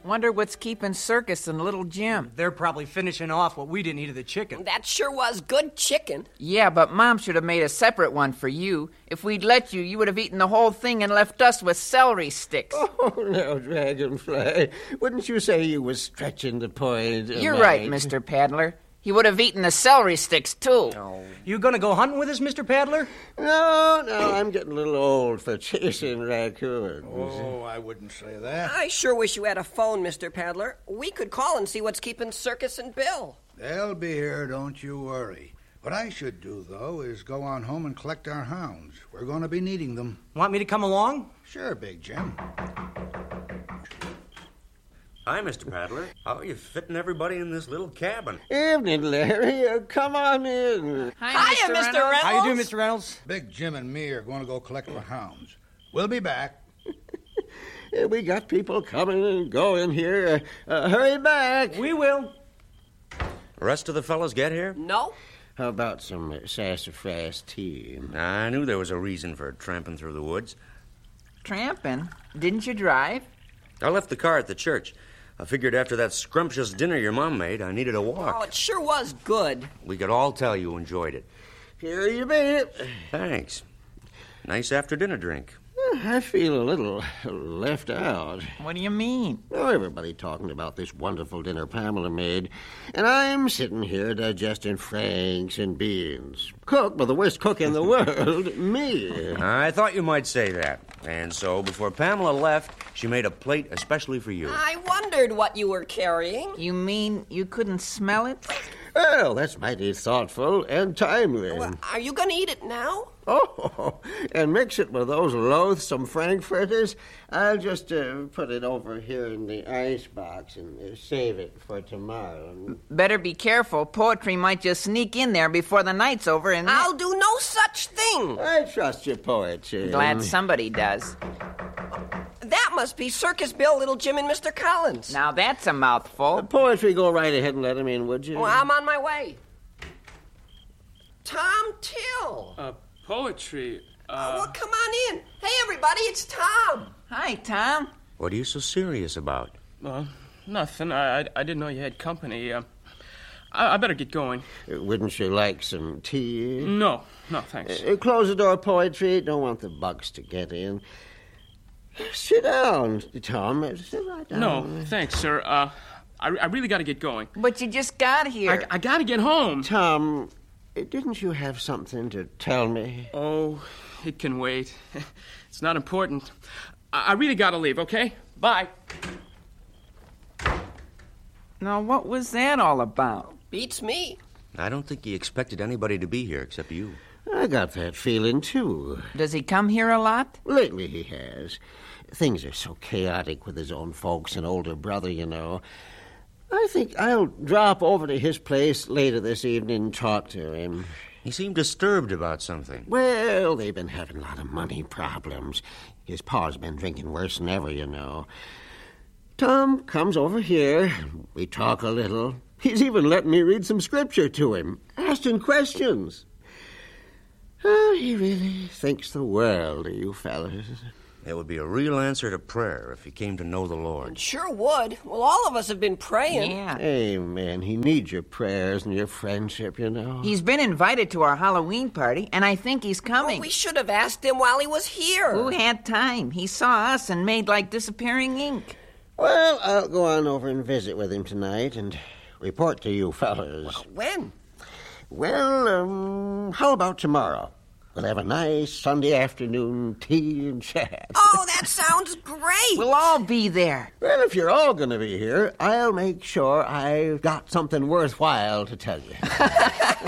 Wonder what's keeping Circus and Little Jim. They're probably finishing off what we didn't eat of the chicken. That sure was good chicken. Yeah, but Mom should have made a separate one for you. If we'd let you, you would have eaten the whole thing and left us with celery sticks. Oh, no, Dragonfly. Wouldn't you say you was stretching the point? You're right, Mr. Paddler. He would have eaten the celery sticks, too. Oh. You gonna go hunting with us, Mr. Paddler? No, I'm getting a little old for chasing raccoons. Oh, I wouldn't say that. I sure wish you had a phone, Mr. Paddler. We could call and see what's keeping Circus and Bill. They'll be here, don't you worry. What I should do, though, is go on home and collect our hounds. We're going to be needing them. Want me to come along? Sure, Big Jim. Hi, Mr. Paddler. How are you fitting everybody in this little cabin? Evening, Larry. Come on in. Hiya, Mr. Reynolds. How you doing, Mr. Reynolds? Big Jim and me are going to go collect the hounds. We'll be back. We got people coming and going here. Hurry back. We will. The rest of the fellas get here? No. How about some sassafras tea? I knew there was a reason for tramping through the woods. Tramping? Didn't you drive? I left the car at the church. I figured after that scrumptious dinner your mom made, I needed a walk. Oh, it sure was good. We could all tell you enjoyed it. Here you be. Thanks. Nice after-dinner drink. I feel a little left out. What do you mean? Oh, everybody talking about this wonderful dinner Pamela made, and I'm sitting here digesting franks and beans. Cook by the worst cook in the world, me. I thought you might say that. And so, before Pamela left, she made a plate especially for you. I wondered what you were carrying. You mean you couldn't smell it? Well, that's mighty thoughtful and timely. Well, are you going to eat it now? Oh, and mix it with those loathsome frankfurters. I'll just put it over here in the icebox and save it for tomorrow. Better be careful. Poetry might just sneak in there before the night's over and... I'll do no such thing. I trust your poetry. Glad somebody does. That must be Circus Bill, Little Jim, and Mr. Collins. Now that's a mouthful. Poetry, go right ahead and let him in, would you? Well, I'm on my way. Tom Till. Poetry, Well, come on in. Hey, everybody, it's Tom. Hi, Tom. What are you so serious about? Nothing. I didn't know you had company. I better get going. Wouldn't you like some tea? No, thanks. Close the door, Poetry. Don't want the bugs to get in. Sit down, Tom. Sit right down. No, thanks, sir. I really got to get going. But you just got here. I got to get home. Tom, didn't you have something to tell me? Oh, it can wait. It's not important. I really got to leave, okay? Bye. Now, what was that all about? Beats me. I don't think he expected anybody to be here except you. I got that feeling, too. Does he come here a lot? Lately he has. Things are so chaotic with his own folks and older brother, you know. I think I'll drop over to his place later this evening and talk to him. He seemed disturbed about something. Well, they've been having a lot of money problems. His pa's been drinking worse than ever, you know. Tom comes over here. We talk a little. He's even letting me read some scripture to him, asking questions. Oh, he really thinks the world of you fellas. It would be a real answer to prayer if he came to know the Lord. It sure would. Well, all of us have been praying. Yeah. Amen. He needs your prayers and your friendship, you know. He's been invited to our Halloween party, and I think he's coming. Well, we should have asked him while he was here. Who had time? He saw us and made like disappearing ink. Well, I'll go on over and visit with him tonight and report to you fellas. Well, when? Well, how about tomorrow? We'll have a nice Sunday afternoon tea and chat. Oh, that sounds great. We'll all be there. Well, if you're all going to be here, I'll make sure I've got something worthwhile to tell you.